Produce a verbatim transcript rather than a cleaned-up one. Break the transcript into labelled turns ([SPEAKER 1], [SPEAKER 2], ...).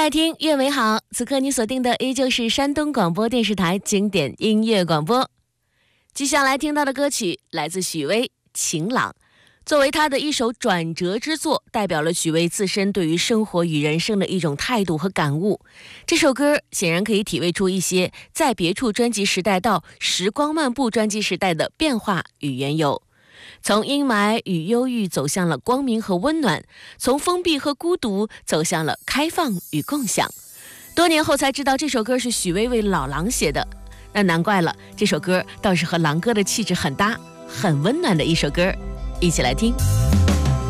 [SPEAKER 1] 爱听越美好，此刻你锁定的依旧是山东广播电视台经典音乐广播。接下来听到的歌曲来自许巍《晴朗》，作为他的一首转折之作，代表了许巍自身对于生活与人生的一种态度和感悟。这首歌显然可以体味出一些在别处专辑时代到时光漫步专辑时代的变化与缘由，从阴霾与忧郁走向了光明和温暖，从封闭和孤独走向了开放与共享。多年后才知道这首歌是许巍为老狼写的，那难怪了，这首歌倒是和狼哥的气质很搭，很温暖的一首歌，一起来听。